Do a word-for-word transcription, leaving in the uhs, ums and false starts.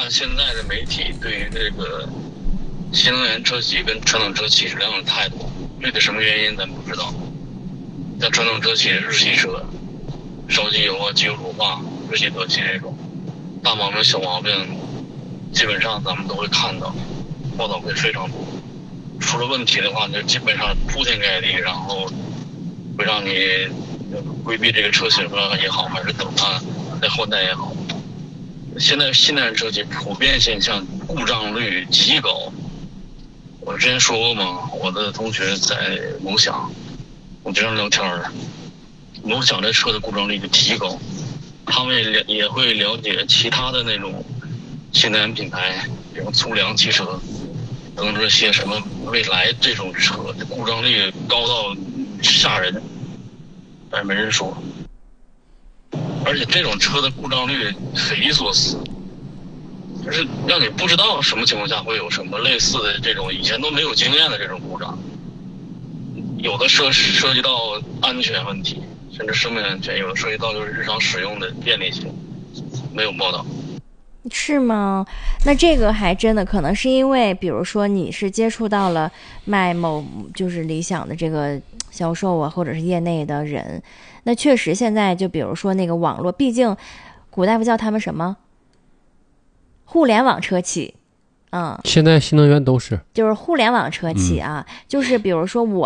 看现在的媒体对于这个新能源车企跟传统车企质量的态度，具体什么原因咱不知道。像传统车企日系车，烧机油啊、机油乳化、日系德系这种大毛病、小毛病，基本上咱们都会看到，报道会非常多。出了问题的话，就基本上铺天盖地，然后会让你规避这个车型也好，还是等它再换代也好。现在新能源车企普遍现象故障率极高。我之前说过嘛，我的同学在某享，我经常聊天儿，某享这车的故障率就极高。他们也也会了解其他的那种新能源品牌，比如粗粮汽车等这些什么蔚来这种车，这故障率高到吓人，但是没人说。而且这种车的故障率匪夷所思，就是让你不知道什么情况下会有什么类似的这种以前都没有经验的这种故障，有的涉涉及到安全问题，甚至生命安全，有的涉及到就是日常使用的便利性，没有报道。 是吗？那这个还真的可能是因为，比如说你是接触到了卖某就是理想的这个销售啊，或者是业内的人，那确实现在就比如说那个网络，毕竟古大夫叫他们什么互联网车企。嗯， 现在新能源都是就是互联网车企啊、嗯、就是比如说我